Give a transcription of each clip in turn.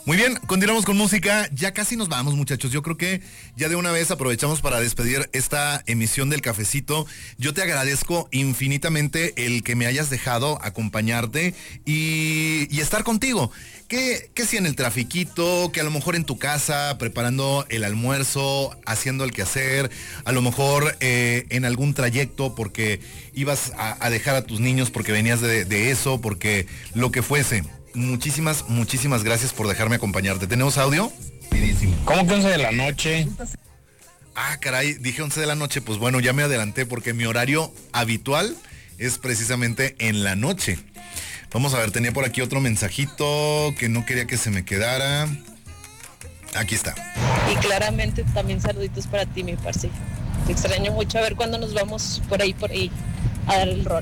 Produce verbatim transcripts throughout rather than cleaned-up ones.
Muy bien, continuamos con música. Ya casi nos vamos, muchachos. Yo creo que ya de una vez aprovechamos para despedir esta emisión del Cafecito. Yo te agradezco infinitamente el que me hayas dejado acompañarte y, y estar contigo. Que, que si en el trafiquito, que a lo mejor en tu casa, preparando el almuerzo, haciendo el quehacer, a lo mejor eh, en algún trayecto porque ibas a, a dejar a tus niños porque venías de, de eso, porque lo que fuese. Muchísimas, muchísimas gracias por dejarme acompañarte. ¿Tenemos audio? Pidísimo. ¿Cómo que once de la noche? Ah, caray, dije once de la noche. Pues bueno, ya me adelanté porque mi horario habitual es precisamente en la noche. Vamos a ver, tenía por aquí otro mensajito que no quería que se me quedara. Aquí está. Y claramente también saluditos para ti, mi parce. Te extraño mucho, a ver cuándo nos vamos por ahí, por ahí, a dar el rol.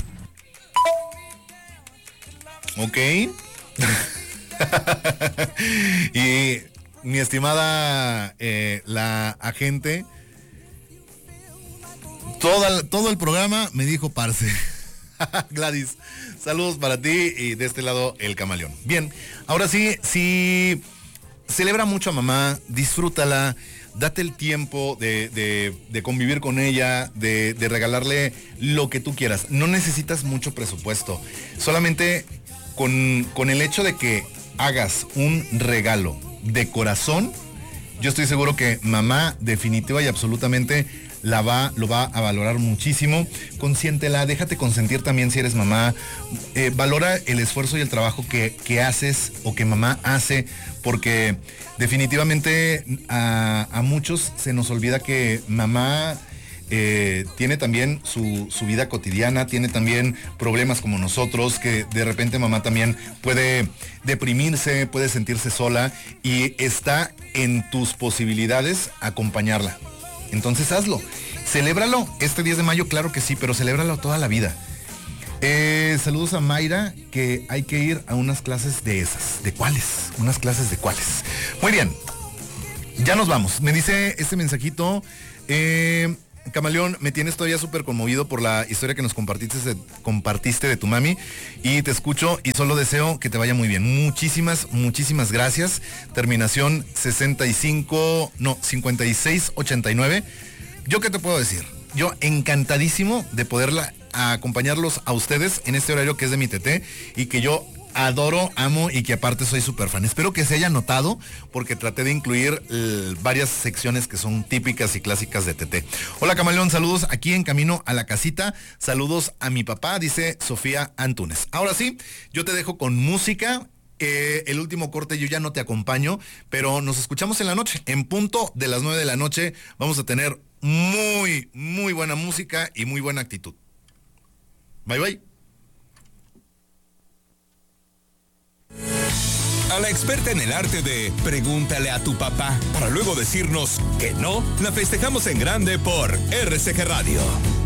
Ok. Y mi estimada eh, la agente, toda, todo el programa me dijo parce. Gladys, saludos para ti y de este lado el camaleón. Bien, ahora sí, sí, celebra mucho a mamá, disfrútala, date el tiempo de, de, de convivir con ella, de, de regalarle lo que tú quieras. No necesitas mucho presupuesto, solamente con, con el hecho de que hagas un regalo de corazón, yo estoy seguro que mamá definitiva y absolutamente la va, lo va a valorar muchísimo. Consiéntela, déjate consentir también si eres mamá. Eh, valora el esfuerzo y el trabajo que, que haces o que mamá hace, porque definitivamente a, a muchos se nos olvida que mamá eh, tiene también su, su vida cotidiana, tiene también problemas como nosotros, que de repente mamá también puede deprimirse, puede sentirse sola y está en tus posibilidades acompañarla. Entonces hazlo, celébralo este diez de mayo, claro que sí, pero celébralo toda la vida. Eh, saludos a Mayra, que hay que ir a unas clases de esas. ¿De cuáles? Unas clases de cuáles. Muy bien, ya nos vamos. Me dice este mensajito, eh, Camaleón, me tienes todavía súper conmovido por la historia que nos compartiste de, compartiste de tu mami y te escucho y solo deseo que te vaya muy bien. Muchísimas, muchísimas gracias. Terminación sesenta y cinco, no, cincuenta y seis ochenta y nueve. ¿Yo qué te puedo decir? Yo encantadísimo de poderla acompañarlos a ustedes en este horario que es de mi Teté y que yo adoro, amo y que aparte soy súper fan. Espero que se haya notado porque traté de incluir eh, varias secciones que son típicas y clásicas de Teté. Hola Camaleón, saludos aquí en camino a la casita. Saludos a mi papá, dice Sofía Antunes. Ahora sí, yo te dejo con música. Eh, el último corte yo ya no te acompaño, pero nos escuchamos en la noche. En punto de las nueve de la noche vamos a tener muy, muy buena música y muy buena actitud. Bye, bye. A la experta en el arte de Pregúntale a tu papá, para luego decirnos que no, la festejamos en grande por R C G Radio.